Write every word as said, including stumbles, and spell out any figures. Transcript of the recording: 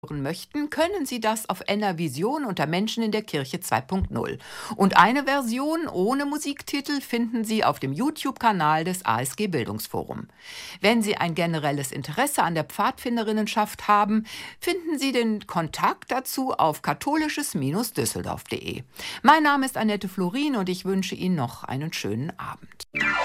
hören möchten, können Sie das auf N R Vision unter Menschen in der Kirche zwei Punkt null. Und eine Version ohne Musiktitel finden Sie auf dem YouTube-Kanal des A S G Bildungsforum. Wenn Sie ein generelles Interesse an der Pfadfinderinnenschaft haben, finden Sie den Kontakt dazu auf katholisches Düsseldorf punkt de. Mein Name ist Annette Florin und ich wünsche Ihnen noch einen schönen Abend.